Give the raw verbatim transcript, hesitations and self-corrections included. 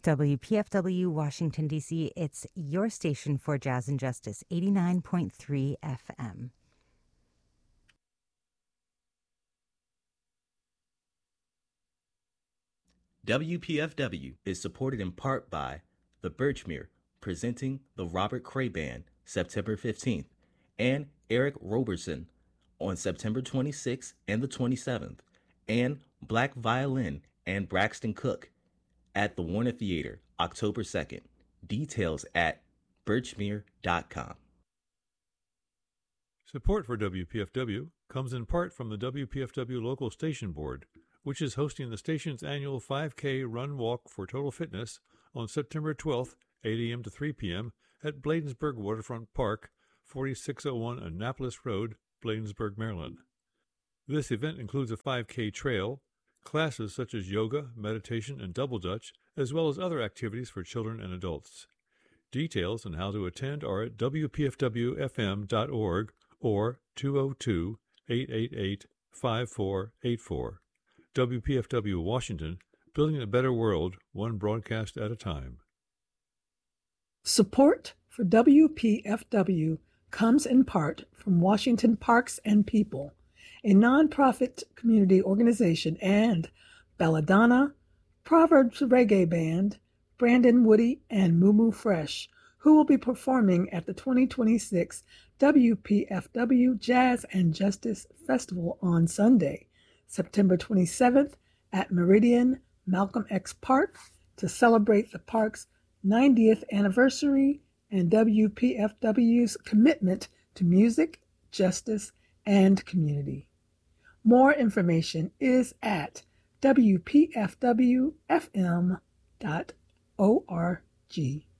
W P F W, Washington, D C. It's your station for Jazz and Justice, eighty-nine point three F M. W P F W is supported in part by the Birchmere, presenting the Robert Cray Band, September fifteenth, and Eric Roberson on September twenty-sixth and the twenty-seventh, and Black Violin and Braxton Cook at the Warner Theater, October second. Details at birchmere dot com. Support for W P F W comes in part from the W P F W Local Station Board, which is hosting the station's annual five K Run Walk for Total Fitness on September twelfth, eight a.m. to three p.m. at Bladensburg Waterfront Park, forty-six oh one Annapolis Road, Bladensburg, Maryland. This event includes a five K trail, classes such as yoga, meditation, and double dutch, as well as other activities for children and adults. Details on how to attend are at w p f w f m dot org or two oh two, eight eight eight, five four eight four. W P F W Washington, building a better world, one broadcast at a time. Support for W P F W comes in part from Washington Parks and People, a nonprofit community organization, and Belladonna, Proverbs Reggae Band, Brandon Woody, and Moo Fresh, who will be performing at the twenty twenty-six W P F W Jazz and Justice Festival on Sunday, September twenty-seventh at Meridian Malcolm X Park to celebrate the park's ninetieth anniversary and W P F W's commitment to music, justice, and community. More information is at w p f w f m dot org.